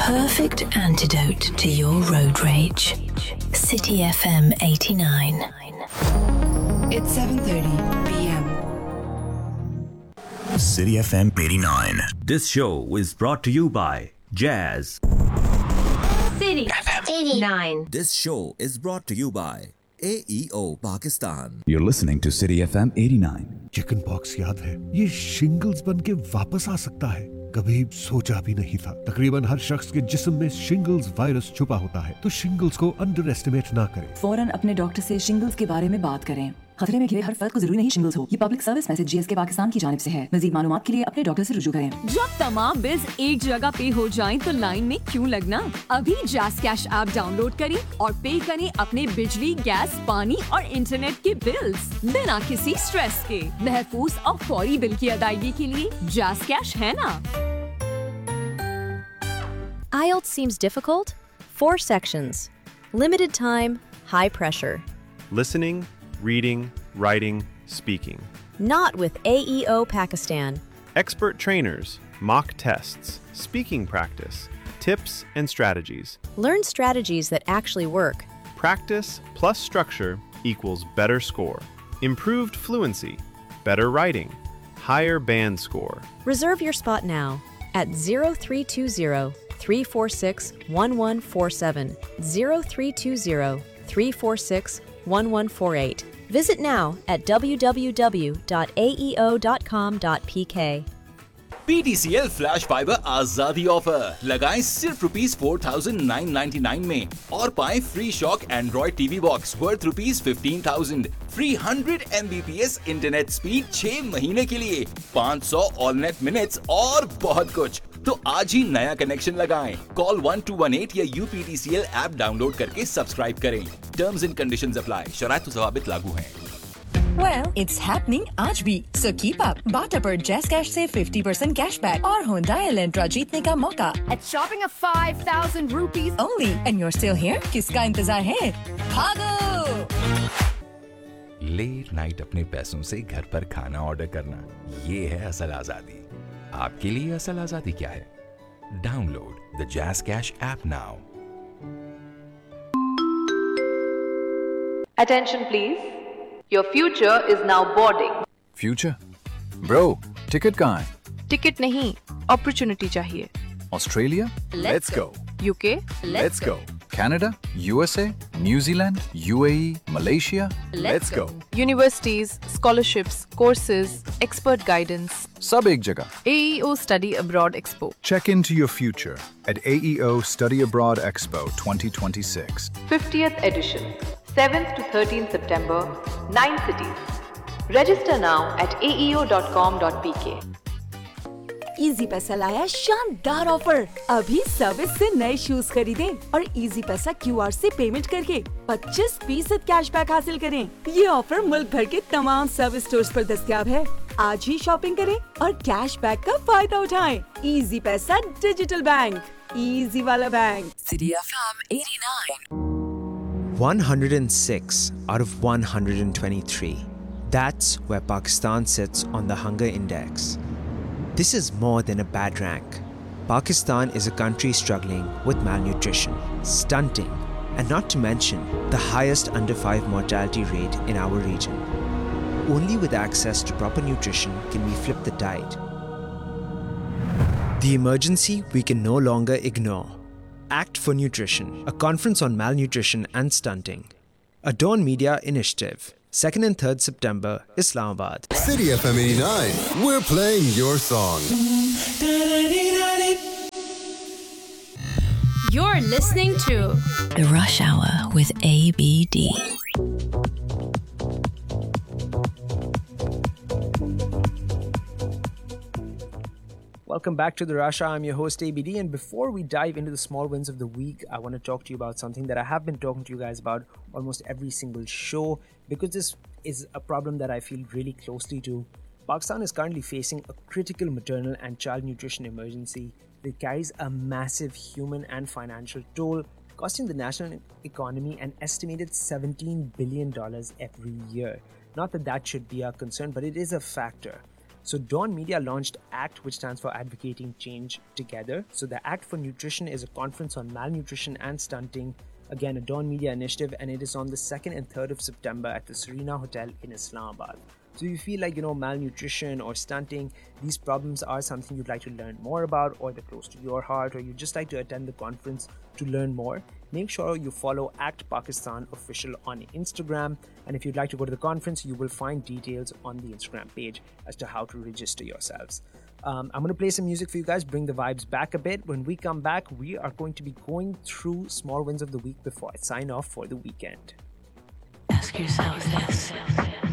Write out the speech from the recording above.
perfect antidote to your road rage. City FM 89. It's 7:30 p.m. City FM 89. This show is brought to you by Jazz. City FM 89. This show is brought to you by AEO Pakistan. You're listening to City FM 89. Chicken pox याद है? ये shingles बन के वापस आ सकता है। कभी सोचा भी नहीं था। तकरीबन हर शख्स के जिस्म में शिंगल्स वायरस छुपा होता है, तो शिंगल्स को अंडर एस्टिमेट ना करें। फौरन अपने डॉक्टर से शिंगल्स के बारे में बात करें। खतरे में घिरे हर फर्द को जरूरी नहीं शिंगल्स हो। ये public service message GSK Pakistan की जानिब से है। मज़ीद मालूमात के लिए अपने डॉक्टर से रुजू करें। जब तमाम बिल्स एक जगह पे हो जाएं तो लाइन में क्यों लगना? अभी जैज़ कैश ऐप डाउनलोड करें और पे करें अपने बिजली, गैस, पानी और इंटरनेट के बिल्स बिना किसी स्ट्रेस के। महफूज और फौरी बिल की अदायगी के लिए जैज़ कैश है ना? IELTS seems difficult? 4 sections. Limited time, high pressure. Listening, reading, writing, speaking. Not with AEO Pakistan. Expert trainers, mock tests, speaking practice, tips and strategies. Learn strategies that actually work. Practice plus structure equals better score. Improved fluency, better writing, higher band score. Reserve your spot now at 0320 346 1147, 0320 346 1148. Visit now at www.aeo.com.pk. PTCL flash fibre आजादी offer लगाएं सिर्फ ₹4,999 में और पाएं free shock Android TV box worth ₹15,000, free 100 Mbps internet speed 6 महीने के लिए, 500 all net minutes और बहुत कुछ। तो आज ही नया कनेक्शन लगाएं। कॉल 1218 या UPTCL ऐप डाउनलोड करके सब्सक्राइब करें। Terms and conditions apply. शराइत व ज़वाबित लागू हैं। Well, it's happening आज भी, so keep up. बाटा पर Jazz Cash से 50% cashback और Hyundai Elantra जीतने का मौका. At shopping of 5,000 rupees only, and you're still here? किसका इंतजार है? भागो! लेट नाइट अपने पैसों से घर पर खाना ऑर्डर करना, ये है असल आजादी। आपके लिए असल आजादी क्या है? Download the Jazz Cash app now. Attention please. Your future is now boarding. Future? Bro, ticket कहाँ है? Ticket नहीं, opportunity चाहिए. Australia? Let's go. UK? Let's go. Canada? USA? New Zealand? UAE? Malaysia? Let's go. Universities, scholarships, courses, expert guidance. सब एक जगह. AEO Study Abroad Expo. Check into your future at AEO Study Abroad Expo 2026. 50th edition. 7th to 13th September, 9 cities. Register now at aeo.com.pk. Easy पैसा लाया शानदार offer. अभी service से नए shoes खरीदें और इजी पैसा QR से पेमेंट करके 25% कैशबैक हासिल करें। ये ऑफर मुल्क भर के तमाम सर्विस स्टोर्स पर दस्तयाब है। आज ही शॉपिंग करें और कैशबैक का फायदा उठाएं। इजी पैसा डिजिटल बैंक, इजी वाला bank. City FM 89. 106 out of 123. That's where Pakistan sits on the hunger index. This is more than a bad rank. Pakistan is a country struggling with malnutrition, stunting, and not to mention the highest under 5 mortality rate in our region. Only with access to proper nutrition can we flip the tide. The emergency we can no longer ignore. Act for Nutrition, a conference on malnutrition and stunting. A Dawn Media initiative. 2nd and 3rd September, Islamabad. City FM 89. We're playing your song. You're listening to The Rush Hour with ABD. Welcome back to The Rush Hour. I'm your host ABD, and before we dive into the small wins of the week, I want to talk to you about something that I have been talking to you guys about almost every single show, because this is a problem that I feel really closely to. Pakistan is currently facing a critical maternal and child nutrition emergency that carries a massive human and financial toll, costing the national economy an estimated $17 billion every year. Not that that should be our concern, but it is a factor. So Dawn Media launched ACT, which stands for Advocating Change Together. So the ACT for Nutrition is a conference on malnutrition and stunting. Again, a Dawn Media initiative, and it is on the 2nd and 3rd of September at the Serena Hotel in Islamabad. So if you feel like, malnutrition or stunting, these problems are something you'd like to learn more about, or they're close to your heart, or you just like to attend the conference to learn more, make sure you follow ACT Pakistan Official on Instagram. And if you'd like to go to the conference, you will find details on the Instagram page as to how to register yourselves. I'm going to play some music for you guys, bring the vibes back a bit. When we come back, we are going to be going through small wins of the week before I sign off for the weekend. Ask yourself this.